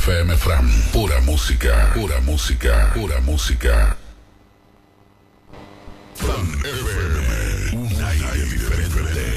FM Fram. Pura música, pura música, pura música. Fram FM, un aire diferente.